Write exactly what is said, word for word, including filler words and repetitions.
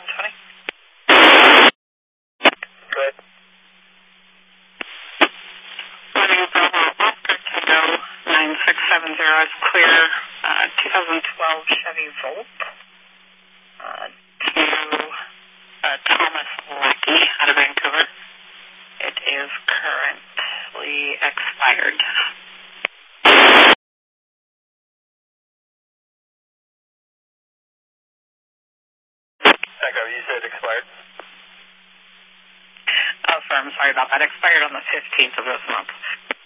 one twenty. Good. Morning, Bravo, Oscar Tango, nine six seven zero is clear, uh, twenty twelve Chevy Volt, uh, to uh, Thomas Lackey out of Vancouver. It is currently expired. Echo, you said expired? Oh, sorry, I'm sorry about that. Expired on the fifteenth of this month.